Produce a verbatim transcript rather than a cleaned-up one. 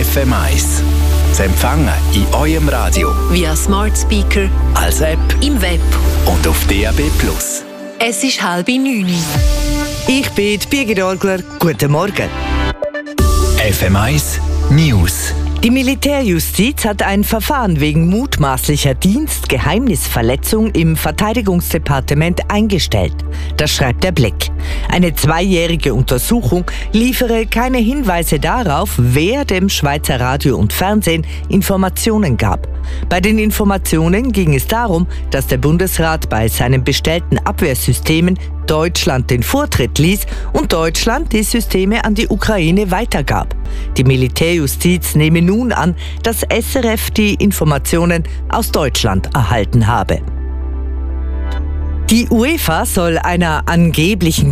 F M eins. Zu empfangen in eurem Radio, via Smart Speaker, als App im Web und auf D A B plus. Es ist halb neun. Ich bin Birgit Orgler. Guten Morgen. F M eins News. Die Militärjustiz hat ein Verfahren wegen mutmaßlicher Dienstgeheimnisverletzung im Verteidigungsdepartement eingestellt. Das schreibt der Blick. Eine zweijährige Untersuchung liefere keine Hinweise darauf, wer dem Schweizer Radio und Fernsehen Informationen gab. Bei den Informationen ging es darum, dass der Bundesrat bei seinen bestellten Abwehrsystemen Deutschland den Vortritt ließ und Deutschland die Systeme an die Ukraine weitergab. Die Militärjustiz nehme nun an, dass S R F die Informationen aus Deutschland erhalten habe. Die UEFA soll einer angeblichen